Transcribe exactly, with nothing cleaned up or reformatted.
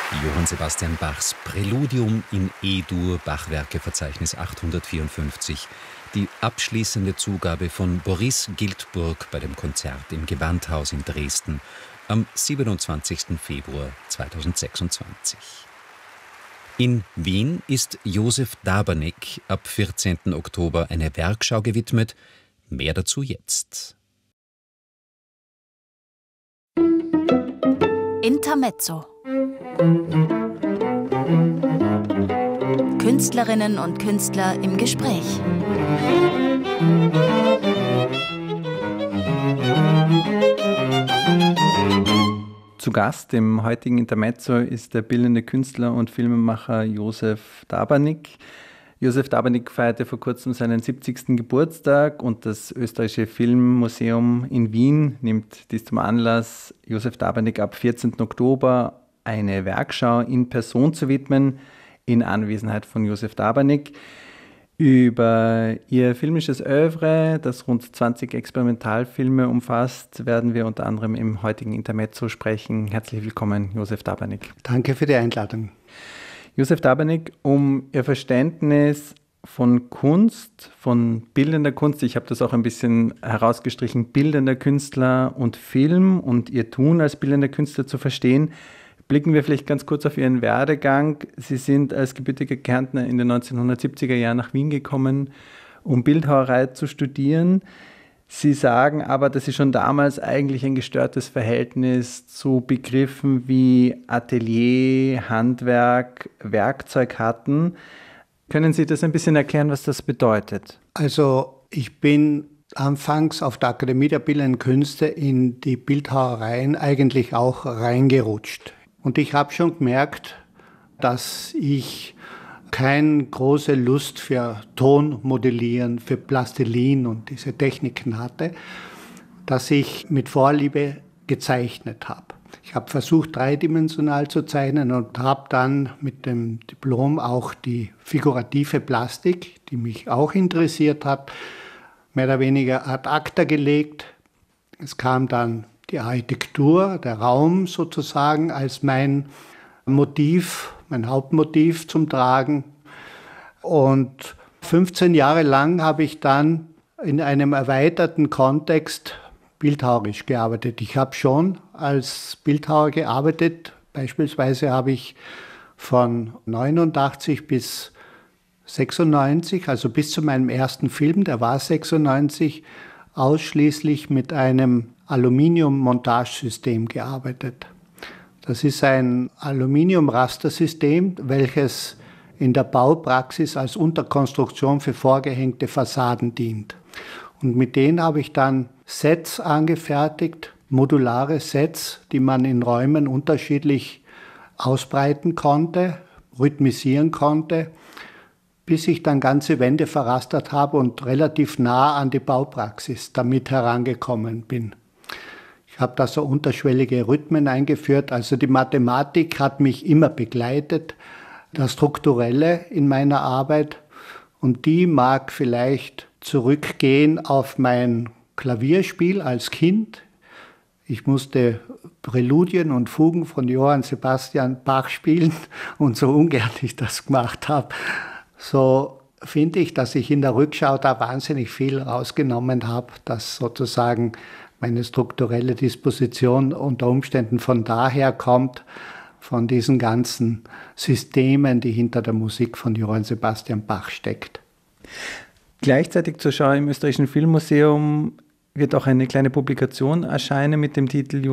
Johann Sebastian Bachs Präludium in E-Dur, Bachwerkeverzeichnis achthundertvierundfünfzig, die abschließende Zugabe von Boris Giltburg bei dem Konzert im Gewandhaus in Dresden am siebenundzwanzigsten Februar zweitausendsechsundzwanzig. In Wien ist Josef Dabernig ab vierzehnten Oktober eine Werkschau gewidmet. Mehr dazu jetzt. Intermezzo. Künstlerinnen und Künstler im Gespräch. Zu Gast im heutigen Intermezzo ist der bildende Künstler und Filmemacher Josef Dabernig. Josef Dabernig feierte vor kurzem seinen siebzigsten Geburtstag und das Österreichische Filmmuseum in Wien nimmt dies zum Anlass, Josef Dabernig ab vierzehnten Oktober eine Werkschau in Person zu widmen, in Anwesenheit von Josef Dabernig. Über ihr filmisches Œuvre, das rund zwanzig Experimentalfilme umfasst, werden wir unter anderem im heutigen Intermezzo sprechen. Herzlich willkommen, Josef Dabernig. Danke für die Einladung. Josef Dabernig, um Ihr Verständnis von Kunst, von bildender Kunst, ich habe das auch ein bisschen herausgestrichen, bildender Künstler und Film und Ihr Tun als bildender Künstler zu verstehen, blicken wir vielleicht ganz kurz auf Ihren Werdegang. Sie sind als gebürtiger Kärntner in den neunzehnhundertsiebziger Jahren nach Wien gekommen, um Bildhauerei zu studieren. Sie sagen aber, dass Sie schon damals eigentlich ein gestörtes Verhältnis zu Begriffen wie Atelier, Handwerk, Werkzeug hatten. Können Sie das ein bisschen erklären, was das bedeutet? Also ich bin anfangs auf der Akademie der Bildenden Künste in die Bildhauereien eigentlich auch reingerutscht. Und ich habe schon gemerkt, dass ich keine große Lust für Tonmodellieren, für Plastilin und diese Techniken hatte, dass ich mit Vorliebe gezeichnet habe. Ich habe versucht, dreidimensional zu zeichnen und habe dann mit dem Diplom auch die figurative Plastik, die mich auch interessiert hat, mehr oder weniger ad acta gelegt. Es kam dann die Architektur, der Raum sozusagen als mein Motiv, mein Hauptmotiv zum Tragen. Und fünfzehn Jahre lang habe ich dann in einem erweiterten Kontext bildhauerisch gearbeitet. Ich habe schon als Bildhauer gearbeitet. Beispielsweise habe ich von neunundachtzig bis sechsundneunzig, also bis zu meinem ersten Film, der war sechsundneunzig, ausschließlich mit einem Aluminium-Montagesystem gearbeitet. Das ist ein Aluminium-Rastersystem, welches in der Baupraxis als Unterkonstruktion für vorgehängte Fassaden dient. Und mit denen habe ich dann Sets angefertigt, modulare Sets, die man in Räumen unterschiedlich ausbreiten konnte, rhythmisieren konnte, bis ich dann ganze Wände verrastert habe und relativ nah an die Baupraxis damit herangekommen bin. Ich habe da so unterschwellige Rhythmen eingeführt, also die Mathematik hat mich immer begleitet, das Strukturelle in meiner Arbeit, und die mag vielleicht zurückgehen auf mein Klavierspiel als Kind. Ich musste Präludien und Fugen von Johann Sebastian Bach spielen, und so ungern ich das gemacht habe, so finde ich, dass ich in der Rückschau da wahnsinnig viel rausgenommen habe, dass sozusagen meine strukturelle Disposition unter Umständen von daher kommt, von diesen ganzen Systemen, die hinter der Musik von Johann Sebastian Bach steckt. Gleichzeitig zur Schau im Österreichischen Filmmuseum wird auch eine kleine Publikation erscheinen mit dem Titel